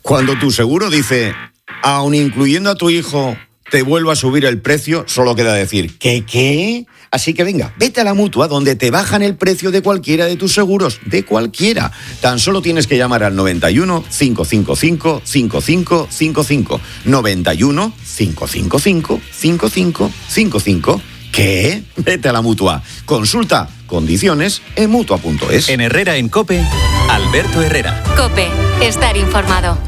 Cuando tu seguro dice, aun incluyendo a tu hijo, te vuelvo a subir el precio, solo queda decir, ¿qué? Así que venga, vete a la Mutua, donde te bajan el precio de cualquiera de tus seguros, de cualquiera. Tan solo tienes que llamar al 91 555 5555. 91 555 5555. ¿Qué? Vete a la Mutua. Consulta condiciones en Mutua.es. En Herrera en COPE, Alberto Herrera. COPE, estar informado.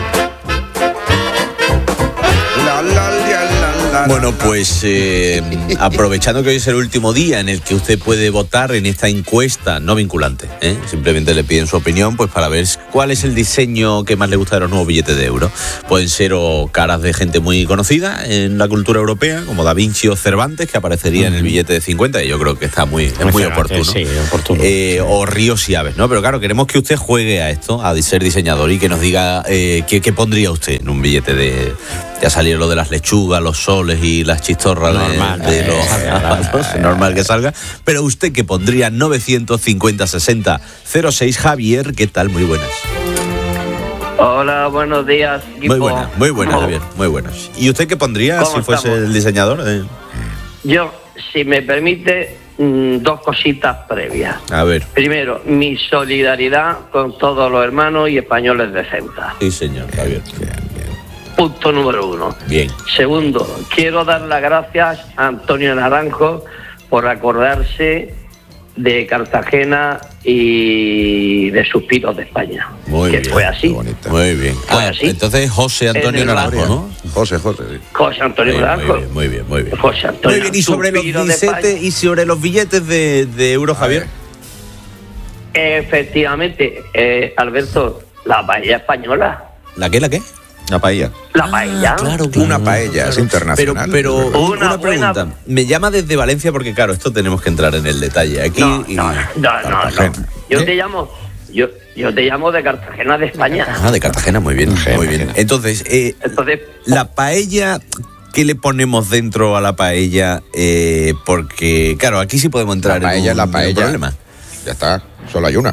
Bueno, pues aprovechando que hoy es el último día en el que usted puede votar en esta encuesta no vinculante, simplemente le piden su opinión pues para ver cuál es el diseño que más le gusta de los nuevos billetes de euro. Pueden ser o caras de gente muy conocida en la cultura europea, como Da Vinci o Cervantes, que aparecería en el billete de 50, y yo creo que está muy oportuno. Sí, oportuno. O ríos y aves, ¿no? Pero claro, queremos que usted juegue a esto, a ser diseñador, y que nos diga qué pondría usted en un billete de... Ya salieron lo de las lechugas, los soles y las chistorras de los normal que salga. Pero usted que pondría 950 60 06. Javier, ¿qué tal? Muy buenas. Hola, buenos días, equipo. Muy buenas, Javier, muy buenas. ¿Y usted qué pondría si fuese el diseñador? Yo, si me permite, dos cositas previas. A ver. Primero, mi solidaridad con todos los hermanos y españoles de Ceuta. Sí, señor, Javier. Bien. Punto número 1. Bien. Segundo, quiero dar las gracias a Antonio Naranjo por acordarse de Cartagena y de Suspiros de España. Muy bien. Fue así. Muy bien. Entonces José Antonio Naranjo, ¿no? José. José Antonio Naranjo. Muy bien. José Antonio. Muy bien, y sobre los billetes y sobre los billetes de euro, Javier. Efectivamente, Alberto, la paella española. ¿La qué? La paella. La paella. Claro. Una paella, es internacional. Pero una buena pregunta. Me llama desde Valencia porque, claro, esto tenemos que entrar en el detalle. Aquí No. Yo te llamo de Cartagena, de España. De Cartagena, muy bien. Entonces, la paella, ¿qué le ponemos dentro a la paella? Porque, claro, aquí sí podemos entrar en un problema. Ya está, solo hay una.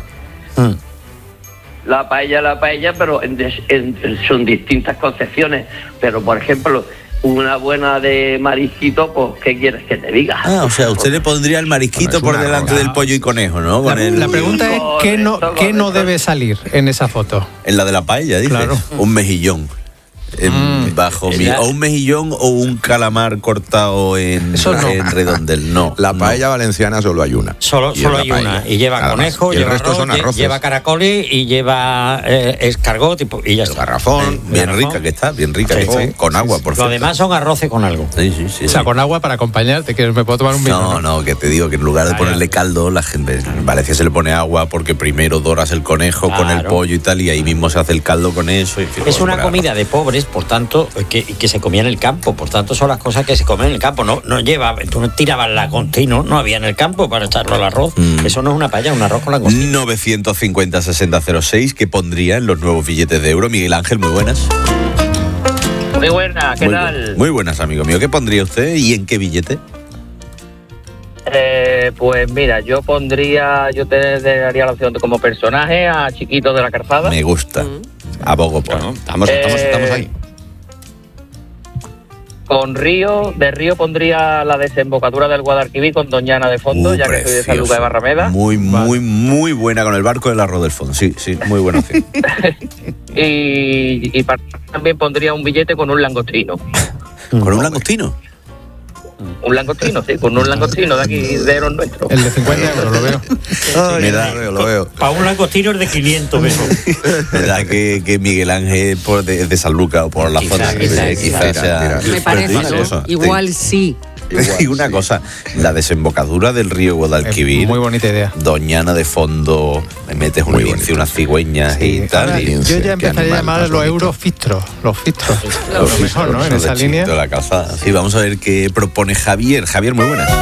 La paella, pero son distintas concepciones. Pero, por ejemplo, una buena de marisquito, pues, ¿qué quieres que te diga? O sea, usted le pondría el marisquito por delante del pollo y conejo, ¿no? La pregunta es, ¿qué no debe salir en esa foto? En la de la paella, dice. Claro. Un mejillón. O un mejillón o un calamar cortado en redondel. No. La paella valenciana solo hay una. Solo hay una. Y lleva conejo, lleva arroz, lleva caracoles y lleva escargot y ya está. Garrafón. Bien rica que está. Con agua, por favor. Lo demás son arroces con algo. Sí. O sea, con agua para acompañarte, que me puedo tomar un vino. No, que te digo que en lugar de ponerle caldo, la gente en Valencia se le pone agua porque primero doras el conejo con el pollo y tal, y ahí mismo se hace el caldo con eso. Es una comida de pobres, por tanto, que se comía en el campo. Por tanto, son las cosas que se comen en el campo. No lleva, tú no tirabas langostino, no había en el campo para echarlo al arroz. Eso no es una paella, un arroz con langostino. 950 60 06, ¿qué pondría en los nuevos billetes de euro? Miguel Ángel, muy buenas. Muy buenas, ¿qué tal? Muy buenas, amigo mío. ¿Qué pondría usted y en qué billete? Pues mira, yo te daría la opción de como personaje a Chiquito de la Calzada. Me gusta. Abogo por. Bueno, estamos ahí. Con de Río pondría la desembocadura del Guadalquivir con Doñana de fondo, ya que soy de San Lucas de Barrameda. Muy buena con el barco del arroz del fondo. Sí, muy buena opción. y también pondría un billete con un langostino. ¿Con un langostino? Un langostino, sí, con un langostino de aquí, de los nuestros. El de 50 euros, lo veo. Lo veo. Para un langostino es de 500 pesos. ¿Verdad que Miguel Ángel de San Lucas o por la zona? Quizás sea. Me parece, ¿no? Igual sí. Y una cosa, la desembocadura del río Guadalquivir. Muy bonita idea. Doñana de fondo, me metes un lince, unas cigüeñas y tal. Ahora, yo ya empezaría a llamar los euros fistros. Los fistros. Lo mejor, ¿no? En esa línea. De la calzada. Sí, vamos a ver qué propone Javier. Javier, muy buenas.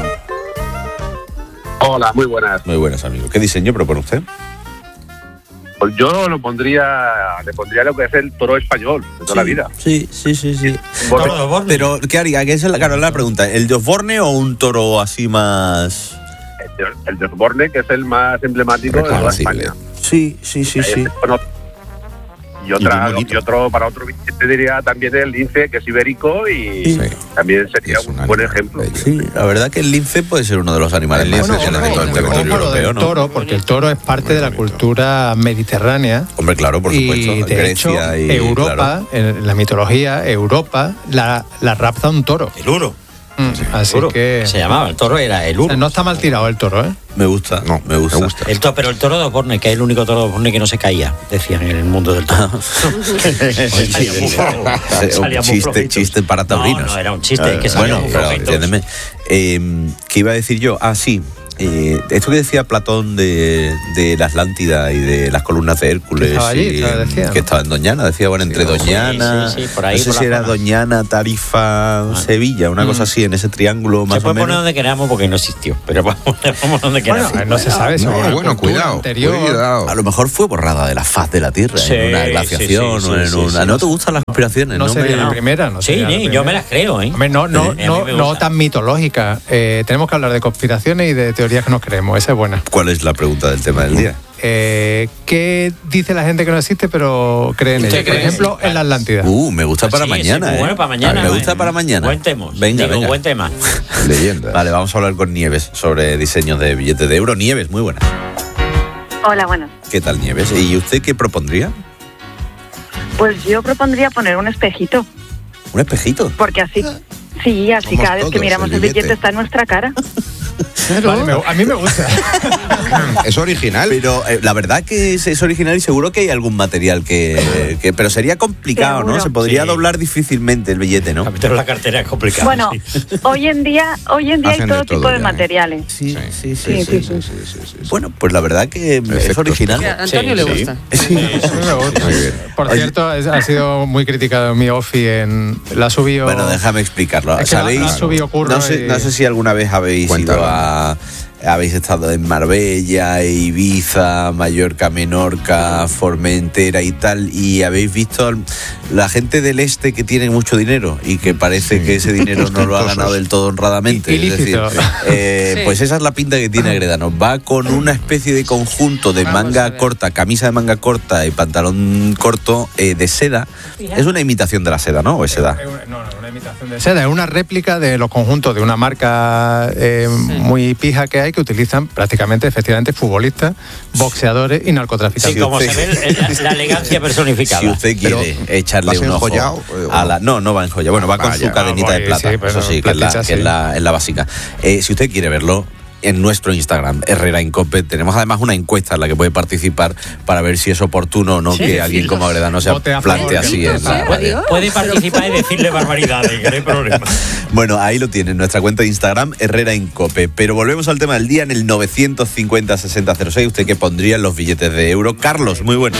Hola, muy buenas. Muy buenas, amigo. ¿Qué diseño propone usted? Pues yo le pondría lo que es el toro español de toda la vida. Sí. Pero, ¿qué haría? ¿Qué es la pregunta? ¿El de Osborne o un toro así más...? El de Osborne, que es el más emblemático de toda España. Sí. Y otro para otro billete diría también el lince, que es ibérico, y también sería un buen ejemplo. Sí, la verdad que el lince puede ser uno de los animales más especiales de todo el territorio europeo, ¿no? Toro, porque el toro es parte de la cultura mediterránea. Hombre, claro, por supuesto. Y de hecho, Europa, en la mitología, Europa la rapta un toro. El uro. Así que se llamaba, el toro era el uro. O sea, no está mal tirado el toro, ¿eh? Me gusta. Pero el toro de Osborne, que es el único toro de Osborne que no se caía, decían en el mundo del toro. Chiste para taurinos. No, era un chiste. Que salía muy pero entiéndeme. ¿Qué iba a decir yo? Sí. Esto que decía Platón de la Atlántida y de las columnas de Hércules, que estaba en Doñana, decía, bueno, entre Doñana, por ahí, no sé si era Doñana, Tarifa, Sevilla, una cosa así, en ese triángulo más o menos. Se puede poner donde queramos porque no existió, pero vamos donde queramos. Bueno, no se sabe. Cuidado. A lo mejor fue borrada de la faz de la Tierra, en una glaciación o en una... ¿No te gustan las conspiraciones? No sería la primera, no sé. Sí, yo me las creo, ¿eh? No tan mitológica. Tenemos que hablar de conspiraciones y de teorías que nos creemos, esa es buena. ¿Cuál es la pregunta del tema del día? ¿Qué dice la gente que no existe pero cree en ella? Por ejemplo, en la Atlántida. Me gusta para mañana. Bueno, para mañana. Me gusta para mañana. Buen tema. Venga. Buen tema. Leyenda. Vale, vamos a hablar con Nieves sobre diseños de billetes de euro. Nieves, muy buena. Hola, buenas. ¿Qué tal, Nieves? ¿Y usted qué propondría? Pues yo propondría poner un espejito. ¿Un espejito? Porque así cada vez que miramos el billete está en nuestra cara. Vale, a mí me gusta. Es original. Pero la verdad que es original y seguro que hay algún material que pero sería complicado, ¿seguro? ¿No? Se podría doblar difícilmente el billete, ¿no? Pero la cartera es complicada. Bueno, hoy en día hay todo tipo de materiales. Sí. Bueno, pues la verdad que es original. A Antonio le gusta. Sí, me gusta. Muy bien. Por cierto, ha sido muy criticado mi Ofi en la subió. Bueno, déjame explicarlo. Es que ¿sabéis? Subió Curro no sé si alguna vez habéis ido habéis estado en Marbella, Ibiza, Mallorca, Menorca, Formentera y tal, y habéis visto la gente del este que tiene mucho dinero y que parece que ese dinero no lo ha ganado del todo honradamente. Es decir, pues esa es la pinta que tiene Agredano. Va con una especie de conjunto de manga corta, camisa de manga corta y pantalón corto de seda. Es una imitación de la seda, ¿no? ¿O es seda? No, una imitación de seda. Es una réplica de los conjuntos de una marca muy pija que hay, que utilizan prácticamente, efectivamente, futbolistas, boxeadores y narcotraficantes. Sí, como se ve, la elegancia personificada. Si usted quiere echarle un ojo a la... No va enjollado. Bueno, va con su cadenita de plata. Sí, eso sí, que es la básica. Si usted quiere verlo, en nuestro Instagram, Herrera Incope, tenemos además una encuesta en la que puede participar para ver si es oportuno o no que alguien como Agredano se plantee así en la radio. Puede participar y decirle barbaridades, que no hay problema. Bueno, ahí lo tiene, en nuestra cuenta de Instagram, Herrera Incope. Pero volvemos al tema del día en el 950-6006. ¿Usted qué pondría en los billetes de euro? Carlos, muy buenas.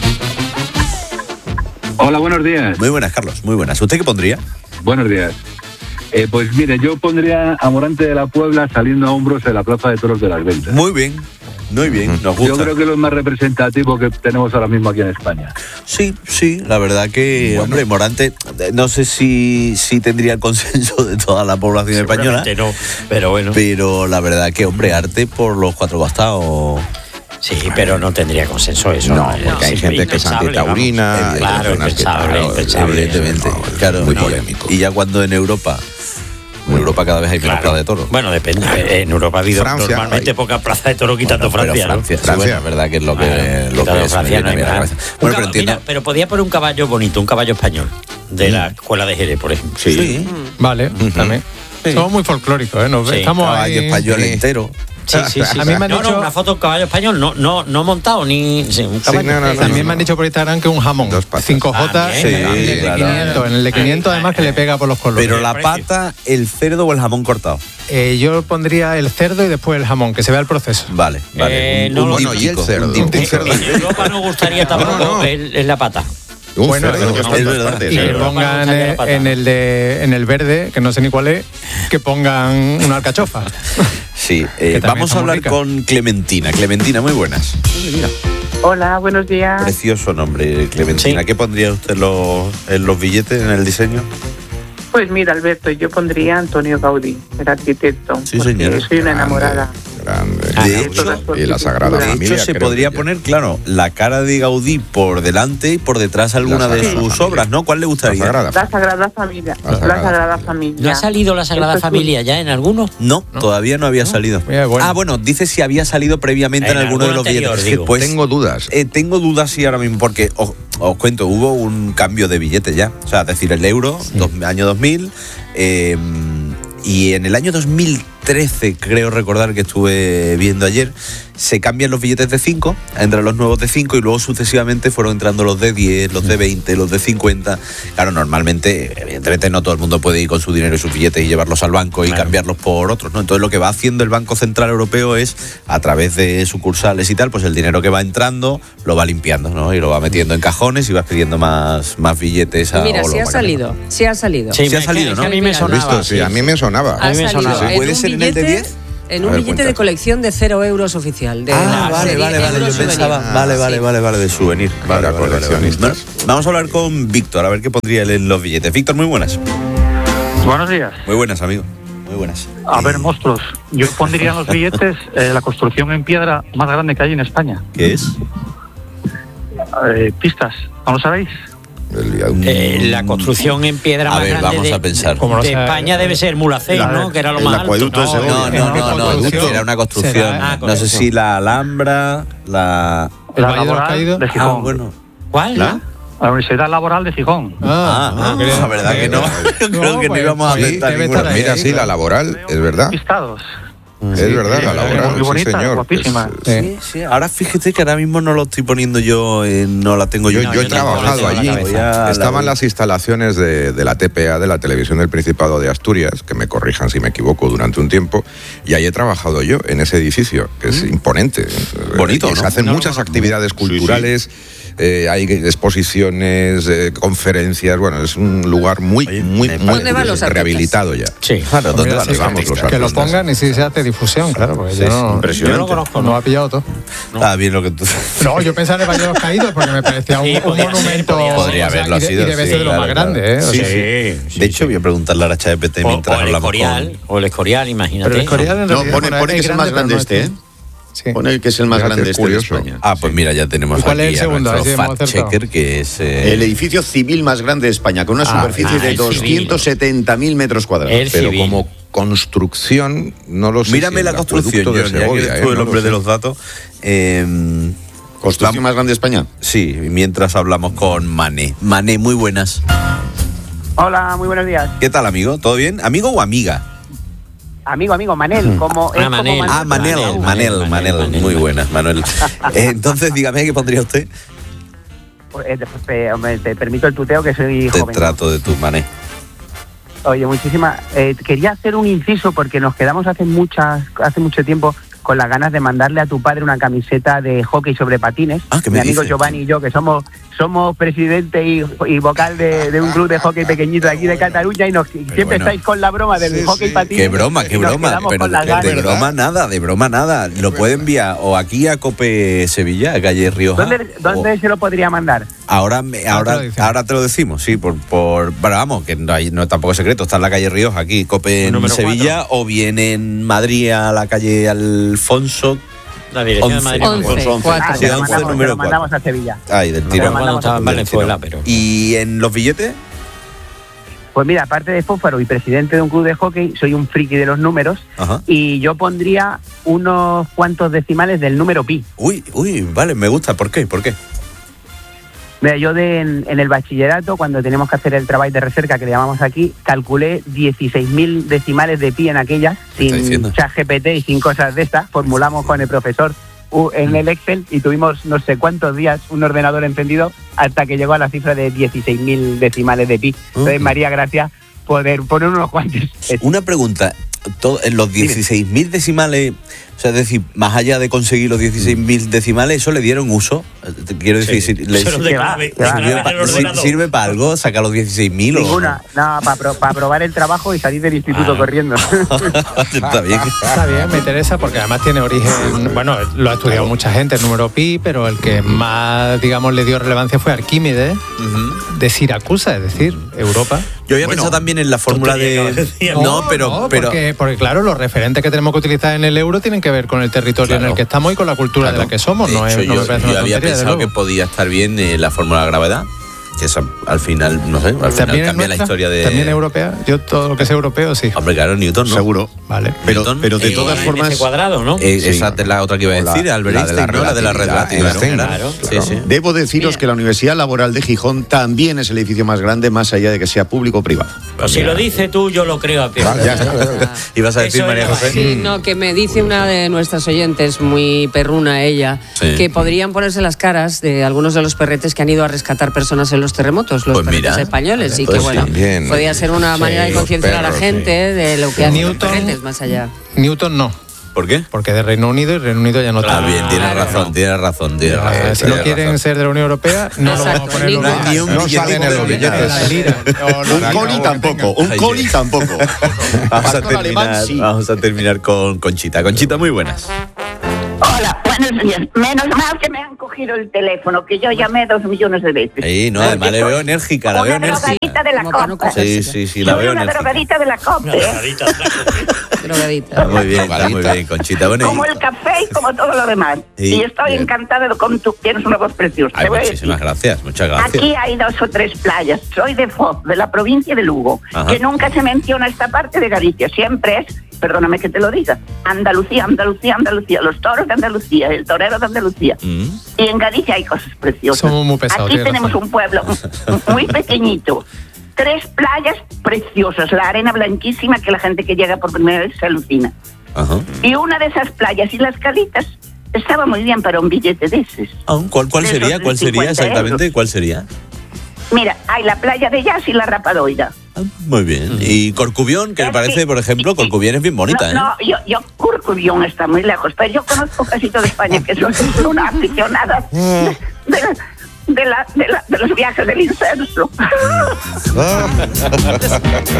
Hola, buenos días. Muy buenas, Carlos, muy buenas. ¿Usted qué pondría? Buenos días. Pues mire, yo pondría a Morante de la Puebla saliendo a hombros en la Plaza de Toros de las Ventas. Muy bien, nos gusta. Yo creo que es lo más representativo que tenemos ahora mismo aquí en España. Sí, la verdad que, hombre, Morante, no sé si tendría el consenso de toda la población española. No, pero bueno. Pero la verdad que, hombre, arte por los cuatro bastados. Sí, pero no tendría consenso eso. No, porque hay gente que es antitaurina. Claro, impensable. Evidentemente. Claro, muy polémico. Y ya cuando en Europa cada vez hay menos plaza de toro. Bueno, depende. En Europa ha habido normalmente poca plaza de toro quitando Francia. Francia, es verdad que es lo que es Francia. Bueno, pero entiendo. Pero podía poner un caballo bonito, un caballo español de la escuela de Jerez, por ejemplo. Sí. Vale, también. Somos muy folclóricos, ¿eh? Estamos caballo español entero. Sí. A mí me han dicho una foto de un caballo español, no montado ni un caballo. También me han dicho por Instagram que un jamón 5J en el de 500 además que le pega por los colores. Pero la pata, el cerdo o el jamón cortado. Yo pondría el cerdo y después el jamón, que se vea el proceso. Vale. Y el cerdo. En Europa no gustaría tampoco es la pata. Bueno, es verdad. Y que pongan en el verde, que no sé ni cuál es, que pongan una alcachofa. Sí, vamos a hablar con Clementina. Clementina, muy buenas. Hola, buenos días. Precioso nombre, Clementina. Sí. ¿Qué pondría usted en los billetes, en el diseño? Pues mira, Alberto, yo pondría Antonio Gaudí, el arquitecto. Sí, señor. Soy una enamorada. Grande. De hecho, y la Sagrada de Familia. hecho, se creo podría que poner, claro, la cara de Gaudí por delante y por detrás alguna de sus obras, ¿no? ¿Cuál le gustaría? La Sagrada Familia. La Sagrada Familia. ¿No ha salido la Sagrada Familia ya en alguno? No, todavía no había salido. Bueno. Bueno, dice si había salido previamente en alguno de los billetes. Digo. Pues, tengo dudas. Tengo dudas sí ahora mismo, porque os cuento, hubo un cambio de billete ya. O sea, es decir, el euro, año 2000, y en el año 2013, creo recordar que estuve viendo ayer, se cambian los billetes de 5, entran los nuevos de 5 y luego sucesivamente fueron entrando los de 10, los de 20, los de 50. Claro, normalmente, evidentemente no todo el mundo puede ir con su dinero y sus billetes y llevarlos al banco y cambiarlos por otros, ¿no? Entonces lo que va haciendo el Banco Central Europeo es, a través de sucursales y tal, pues el dinero que va entrando lo va limpiando, ¿no? Y lo va metiendo en cajones y va pidiendo más billetes a Mira, Olo, sí ha para salido, sí ha salido. Sí, ha salido, ¿no? A mí me sonaba. ¿Visto? Sí, a mí me sonaba. Ha salido ¿Puede ser en el de 10? En A un ver, billete cuenta. de colección de 0 euros oficial. De Vale, serie yo Euro pensaba. Souvenir. Vale, de souvenir. Vale, coleccionistas. Vamos a hablar con Víctor, a ver qué pondría él en los billetes. Víctor, muy buenas. Buenos días. Muy buenas, amigo. Muy buenas. A ver, monstruos, yo pondría en los billetes la construcción en piedra más grande que hay en España. ¿Qué es? Pistas, ¿no lo sabéis? La construcción en piedra A más ver, grande vamos a pensar. de España debe ser Mulhacén, ¿no? Que era lo más alto. No, era una construcción. No sé si la Alhambra, la laboral de Gijón. Bueno. ¿Cuál? La Universidad Laboral de Gijón. La verdad que no. Yo creo que no íbamos a aceptar ninguna. Mira, sí, la laboral, es verdad. Pistados. Es verdad, la laboral, muy bonita, sí, señor. guapísima. Sí. Ahora fíjate que ahora mismo no lo estoy poniendo yo, no la tengo yo. Yo he trabajado allí. Estaban las instalaciones de la TPA, de la Televisión del Principado de Asturias, que me corrijan si me equivoco, durante un tiempo, y ahí he trabajado yo, en ese edificio, que es imponente. Bonito, ¿no? Se hacen muchas actividades culturales. Hay exposiciones, conferencias, bueno, es un lugar muy rehabilitado ya. Sí, claro, ¿dónde vamos los artistas? Que lo pongan y sí se hace difusión, claro, porque yo no lo conozco, no ha pillado todo. Está bien lo que tú... No, yo pensaba en el Valle de los Caídos porque me parecía un monumento. Podría haberlo sido. Y debe ser de lo más grande, ¿eh? Sí. De hecho, voy a preguntarle a la ChatGPT mientras hablamos con... O el Escorial, imagínate. Pero el Escorial en realidad pone que es el más grande este, ¿eh? Sí. Pone que es el más grande este de España. Pues mira, ya tenemos ¿Cuál aquí es el segundo? a nuestro fact-checker, que es... El edificio civil más grande de España, con una superficie de 270.000 metros cuadrados. Pero como construcción, no lo sé. Mírame la construcción, yo, ya que eres tú el hombre de los datos. ¿Construcción más grande de España? Sí, mientras hablamos con Mané. Mané, muy buenas. Hola, muy buenos días. ¿Qué tal, amigo? ¿Todo bien? ¿Amigo o amiga? Amigo, Manel, como Manel, muy buenas, Manuel. Entonces, dígame, ¿qué pondría usted? Hombre, te permito el tuteo, que soy Te joven. trato de tu Mané. Oye, muchísimas. Quería hacer un inciso porque nos quedamos hace mucho tiempo con las ganas de mandarle a tu padre una camiseta de hockey sobre patines. Mi amigo Giovanni y yo, que somos presidente y vocal de un club de hockey pequeñito de aquí de Cataluña, y siempre estáis con la broma del hockey patines. Qué broma, pero de broma nada. Lo puede enviar o aquí a Cope Sevilla, a calle Rioja. ¿Dónde se lo podría mandar? Ahora te lo decimos, sí, pero vamos, que no tampoco es secreto, está en la calle Rioja, aquí, Cope en Sevilla, 4. O bien en Madrid a la calle Alfonso. La dirección 11, de Madrid. 11, número 4. Mandamos a Sevilla. Ahí, del tirón. Estaba en Venezuela, pero... ¿Y en los billetes? Pues mira, aparte de fósforo y presidente de un club de hockey, soy un friki de los números. Ajá. Y yo pondría unos cuantos decimales del número pi. Uy, vale, me gusta. ¿Por qué? Mira, yo en el bachillerato, cuando teníamos que hacer el trabajo de recerca, que le llamamos aquí, calculé 16.000 decimales de pi en aquellas, sin ChatGPT y sin cosas de estas. Formulamos con el profesor en el Excel y tuvimos no sé cuántos días un ordenador encendido hasta que llegó a la cifra de 16.000 decimales de pi. Entonces, María, gracias por poner unos cuantos. Una pregunta. En los 16.000 decimales, o sea, es decir, más allá de conseguir los 16.000 decimales, ¿eso le dieron uso? Quiero decir, ¿sirve para algo sacar los 16.000? Ninguna, no, para probar el trabajo y salir del instituto corriendo. Está bien, me interesa porque además tiene origen, bueno, lo ha estudiado mucha gente, el número pi, pero el que más, digamos, le dio relevancia fue Arquímedes, de Siracusa, es decir, Europa. Yo había pensado también en la fórmula de... Porque claro, los referentes que tenemos que utilizar en el euro tienen que ver con el territorio en el que estamos y con la cultura de la que somos. Yo había pensado que podía estar bien la fórmula de gravedad, que eso, al final, no sé, al final cambia la historia de... ¿También europea? Yo todo lo que sea europeo, sí. Hombre, claro, Newton, ¿no? Seguro. Vale. Pero de todas formas... Ese cuadrado, ¿no? Esa es la otra que iba a decir, Albert Einstein, ¿no? La de la relatividad. Claro. Sí. Debo deciros que la Universidad Laboral de Gijón también es el edificio más grande, más allá de que sea público o privado. Pues si lo dices tú, yo lo creo a pie. ¿Ibas a decir, María José? Sí, no, que me dice una de nuestras oyentes, muy perruna ella, que podrían ponerse las caras de algunos de los perretes que han ido a rescatar personas en los terremotos, los perretes españoles, y que bueno, podría ser una manera de concienciar a la gente de lo que hacen los perretes más allá. Newton no. ¿Por qué? Porque de Reino Unido, y Reino Unido ya no está. Bien, tienes razón. Si no quieren ser de la Unión Europea, no lo vamos a poner nunca. No salen en los billetes. Un coli tampoco. Vamos a terminar con Conchita. Conchita, muy buenas. Hola, buenos días. Menos mal que me han cogido el teléfono, que yo llamé 2 millones de veces. Sí, no, además le veo enérgica, la veo enérgica. Una drogadita de la COP. Sí, la veo enérgica. Una drogadita de la COP, Drogadita. Muy bien, Conchita. Bueno, como el café y como todo lo demás. Sí, y estoy encantada con tu... Tienes una voz preciosa. Ay, muchísimas gracias, muchas gracias. Aquí hay 2 o 3 playas. Soy de Foz, de la provincia de Lugo, que nunca se menciona esta parte de Galicia. Siempre es, perdóname que te lo diga, Andalucía, los toros de Andalucía, el torero de Andalucía. Y en Galicia hay cosas preciosas. Somos muy pesados. Aquí tenemos un pueblo muy pequeñito. 3 playas preciosas, la arena blanquísima que la gente que llega por primera vez se alucina. Y una de esas playas y las calitas estaba muy bien para un billete de esos. ¿Cuál sería? ¿Cuál sería exactamente? Euros. ¿Cuál sería? Mira, hay la playa de Jazz y la Rapadoira. Muy bien. Y Corcubión, que me parece, por ejemplo, Corcubión es bien bonita, No, yo Corcubión está muy lejos, pero yo conozco casi toda España, que soy una aficionada de los viajes del incenso.